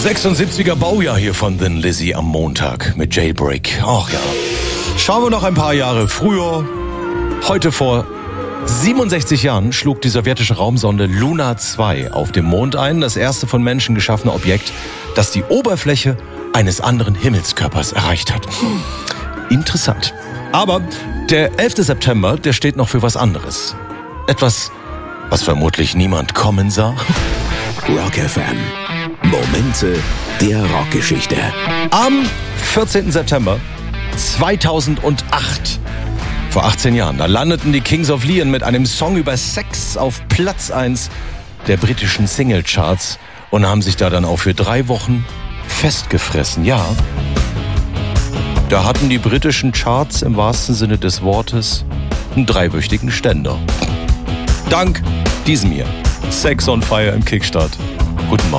Das 76er Baujahr hier von Thin Lizzy am Montag mit Jailbreak. Ach ja. Schauen wir noch ein paar Jahre früher. Heute vor 67 Jahren schlug die sowjetische Raumsonde Luna 2 auf dem Mond ein. Das erste von Menschen geschaffene Objekt, das die Oberfläche eines anderen Himmelskörpers erreicht hat. Interessant. Aber der 11. September, der steht noch für was anderes. Etwas, was vermutlich niemand kommen sah. Rock FM. Momente der Rockgeschichte. Am 14. September 2008, vor 18 Jahren, da landeten die Kings of Leon mit einem Song über Sex auf Platz 1 der britischen Singlecharts und haben sich da dann auch für 3 Wochen festgefressen. Ja, da hatten die britischen Charts im wahrsten Sinne des Wortes einen 3-wöchigen Ständer. Dank diesem hier. Sex on Fire im Kickstart. Guten Morgen.